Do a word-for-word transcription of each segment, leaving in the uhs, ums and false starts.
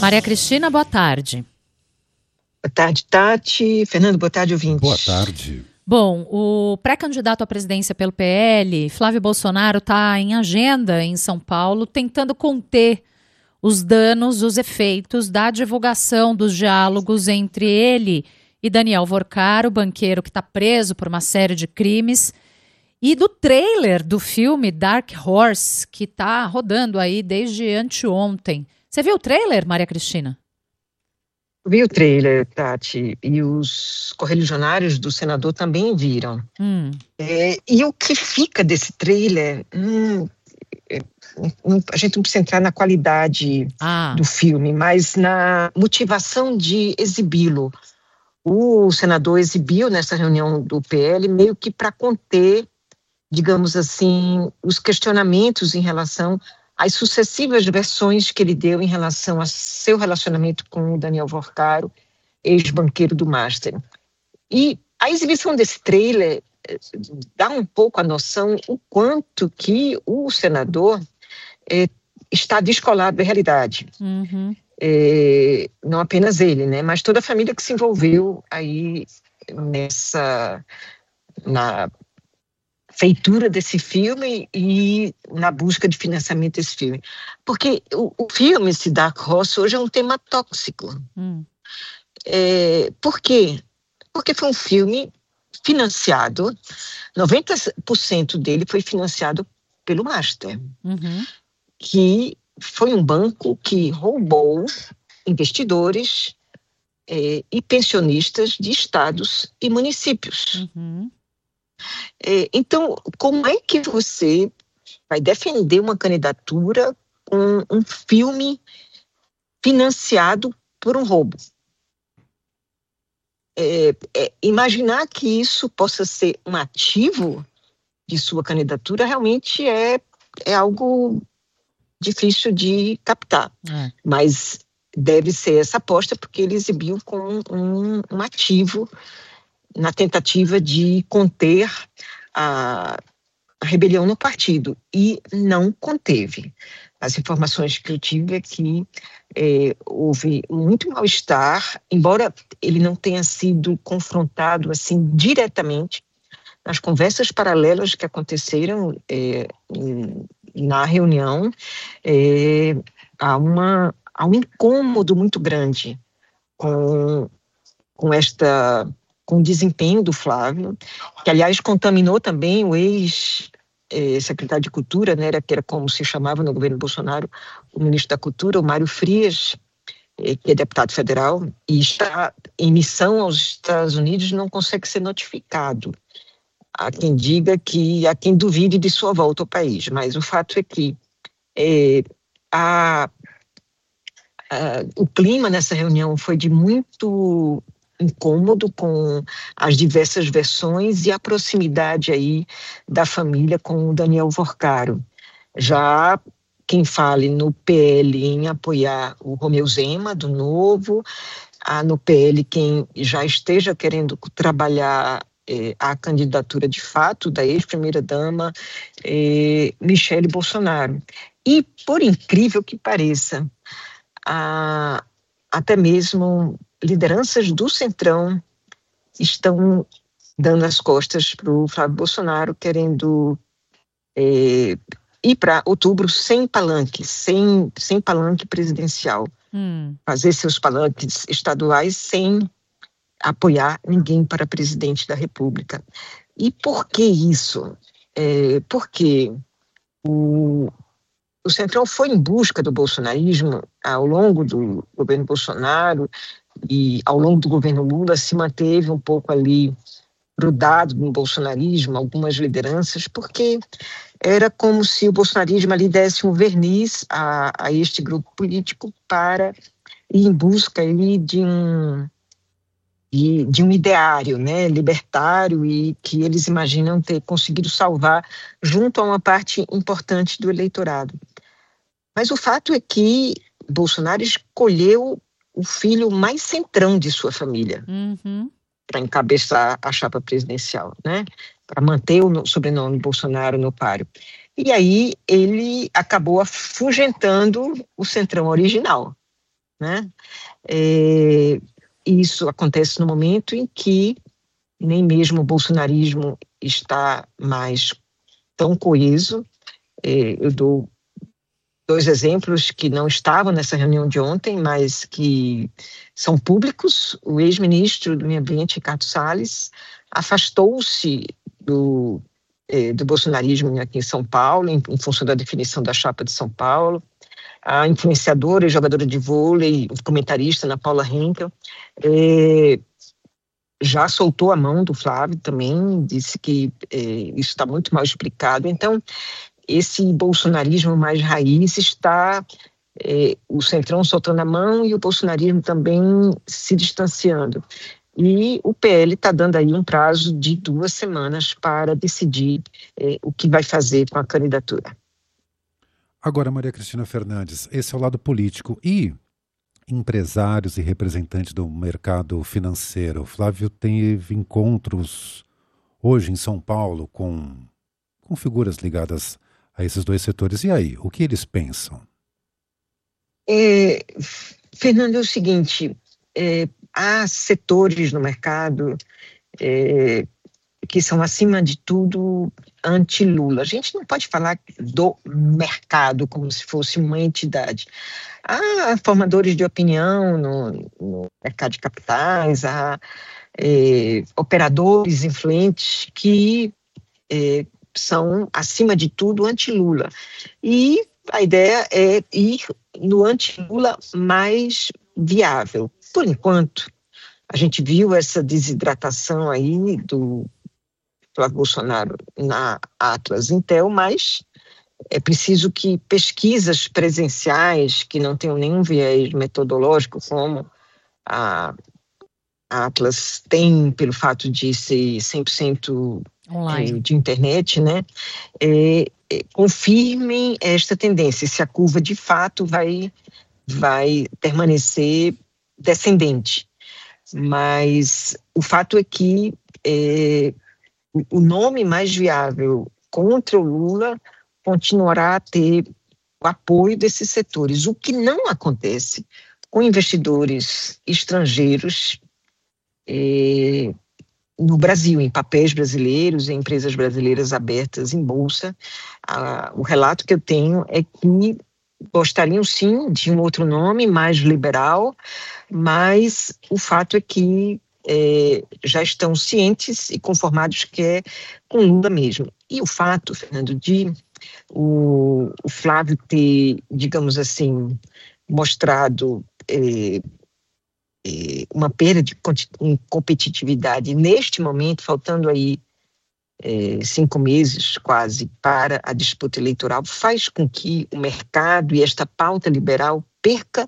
Maria Cristina, boa tarde. Boa tarde, Tati. Fernando, boa tarde, ouvintes. Boa tarde. Bom, o pré-candidato à presidência pelo P L, Flávio Bolsonaro, está em agenda em São Paulo, tentando conter os danos, os efeitos da divulgação dos diálogos entre ele e Daniel Vorcaro, o banqueiro que está preso por uma série de crimes, e do trailer do filme Dark Horse, que está rodando aí desde anteontem. Você viu o trailer, Maria Cristina? Vi o trailer, Tati, e os correligionários do senador também viram. Hum. É, e o que fica desse trailer, hum, é, hum, a gente não precisa entrar na qualidade ah. do filme, mas na motivação de exibi-lo. O senador exibiu nessa reunião do P L meio que para conter, digamos assim, os questionamentos em relação às sucessivas versões que ele deu em relação a seu relacionamento com o Daniel Vorcaro, ex-banqueiro do Master. E a exibição desse trailer dá um pouco a noção o quanto que o senador é, está descolado da realidade. Uhum. É, não apenas ele, né, mas toda a família que se envolveu aí nessa, na feitura desse filme e na busca de financiamento desse filme. Porque o, o filme, esse Dark Horse, hoje é um tema tóxico. Hum. É, por quê? Porque foi um filme financiado, noventa por cento dele foi financiado pelo Master, Uhum. que foi um banco que roubou investidores é, e pensionistas de estados e municípios. Uhum. É, então, como é que você vai defender uma candidatura com um filme financiado por um roubo? É, é, imaginar que isso possa ser um ativo de sua candidatura realmente é, é algo difícil de captar, É. mas deve ser essa aposta porque ele exibiu como um, um ativo na tentativa de conter a, a rebelião no partido, e não conteve. As informações que eu tive é que é, houve muito mal-estar, embora ele não tenha sido confrontado assim diretamente nas conversas paralelas que aconteceram é, em, na reunião, é, há, uma, há um incômodo muito grande com, com esta... com o desempenho do Flávio, que, aliás, contaminou também o ex-secretário de Cultura, né, que era como se chamava no governo Bolsonaro, o ministro da Cultura, o Mário Frias, que é deputado federal, e está em missão aos Estados Unidos e não consegue ser notificado. Há quem diga que, há quem duvide de sua volta ao país, mas o fato é que é, a, a, o clima nessa reunião foi de muito incômodo com as diversas versões e a proximidade aí da família com o Daniel Vorcaro. Já quem fale no P L em apoiar o Romeu Zema, do Novo, há no P L quem já esteja querendo trabalhar eh, a candidatura de fato da ex-primeira-dama eh, Michele Bolsonaro. E, por incrível que pareça, a, até mesmo lideranças do Centrão estão dando as costas para o Flávio Bolsonaro, querendo é, ir para outubro sem palanque, sem, sem palanque presidencial. Hum. Fazer seus palanques estaduais sem apoiar ninguém para presidente da República. E por que isso? É, porque o, o Centrão foi em busca do bolsonarismo ao longo do governo Bolsonaro, e ao longo do governo Lula se manteve um pouco ali grudado no bolsonarismo, algumas lideranças, porque era como se o bolsonarismo ali desse um verniz a, a este grupo político para ir em busca ali de um, de, de um ideário, né, libertário, e que eles imaginam ter conseguido salvar junto a uma parte importante do eleitorado. Mas o fato é que Bolsonaro escolheu o filho mais centrão de sua família, Uhum. para encabeçar a chapa presidencial, né? Para manter o sobrenome Bolsonaro no páreo. E aí ele acabou afugentando o centrão original, né? É, isso acontece no momento em que nem mesmo o bolsonarismo está mais tão coeso. É, eu dou dois exemplos que não estavam nessa reunião de ontem, mas que são públicos. O ex-ministro do Meio Ambiente, Ricardo Salles, afastou-se do, eh, do bolsonarismo aqui em São Paulo, em, em função da definição da chapa de São Paulo. A influenciadora e jogadora de vôlei, comentarista, Ana Paula Henkel, eh, já soltou a mão do Flávio também, disse que eh, isso está muito mal explicado. Então, esse bolsonarismo mais raiz está, eh, o Centrão soltando a mão e o bolsonarismo também se distanciando. E o P L está dando aí um prazo de duas semanas para decidir eh, o que vai fazer com a candidatura. Agora, Maria Cristina Fernandes, esse é o lado político. E empresários e representantes do mercado financeiro. Flávio teve encontros hoje em São Paulo com, com figuras ligadas a esses dois setores. E aí, o que eles pensam? É, Fernando, é o seguinte, é, há setores no mercado é, que são, acima de tudo, anti-Lula. A gente não pode falar do mercado como se fosse uma entidade. Há formadores de opinião no, no mercado de capitais, há é, operadores influentes que é, são, acima de tudo, anti-Lula. E a ideia é ir no anti-Lula mais viável. Por enquanto, a gente viu essa desidratação aí do Flávio Bolsonaro na Atlas Intel, mas é preciso que pesquisas presenciais, que não tenham nenhum viés metodológico, como a, a Atlas tem, pelo fato de ser cem por cento online, de internet, né, é, é, confirmem esta tendência, se a curva de fato vai, vai permanecer descendente. Mas o fato é que é, o nome mais viável contra o Lula continuará a ter o apoio desses setores, o que não acontece com investidores estrangeiros eh, no Brasil, em papéis brasileiros, em empresas brasileiras abertas em bolsa. Ah, o relato que eu tenho é que gostariam sim de um outro nome mais liberal, mas o fato é que É, já estão cientes e conformados que é com Lula mesmo. E o fato, Fernando, de o, o Flávio ter, digamos assim, mostrado é, é, uma perda de competitividade neste momento, faltando aí é, cinco meses quase para a disputa eleitoral, faz com que o mercado e esta pauta liberal perca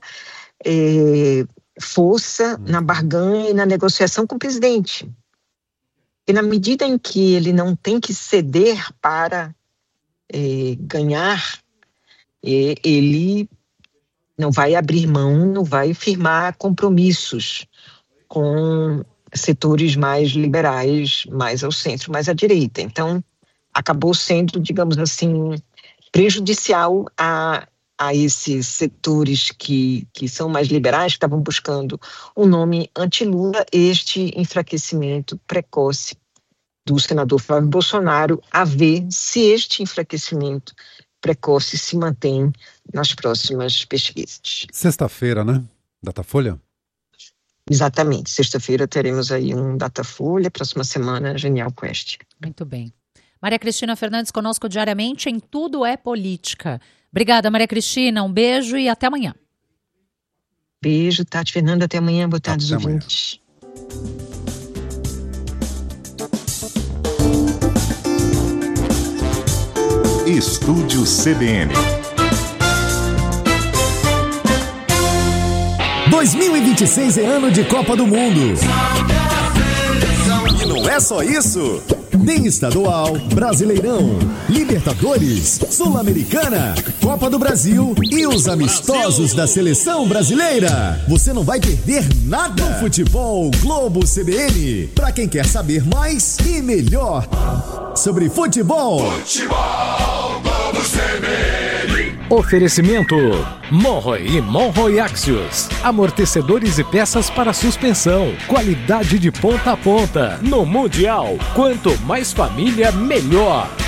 é, força na barganha e na negociação com o presidente. E na medida em que ele não tem que ceder para eh, ganhar, eh, ele não vai abrir mão, não vai firmar compromissos com setores mais liberais, mais ao centro, mais à direita. Então, acabou sendo, digamos assim, prejudicial a a esses setores que, que são mais liberais, que estavam buscando um nome anti-Lula, este enfraquecimento precoce do senador Flávio Bolsonaro, a ver se este enfraquecimento precoce se mantém nas próximas pesquisas. Sexta-feira, né? Datafolha? Exatamente. Sexta-feira teremos aí um Datafolha, próxima semana, Genial Quest. Muito bem. Maria Cristina Fernandes conosco diariamente em Tudo é Política. Obrigada, Maria Cristina. Um beijo e até amanhã. Beijo, Tati Fernanda. Até amanhã. Boa tarde, os ouvintes. Estúdio C B N. dois mil e vinte e seis é ano de Copa do Mundo. E não é só isso. Tem estadual, Brasileirão, Libertadores, Sul-Americana, Copa do Brasil e os amistosos da Seleção Brasileira. Você não vai perder nada no Futebol Globo C B N. Para quem quer saber mais e melhor sobre futebol. Futebol Globo C B N. Oferecimento Monroe e Monroe Axios. Amortecedores e peças para suspensão. Qualidade de ponta a ponta. No Mundial, quanto mais família, melhor.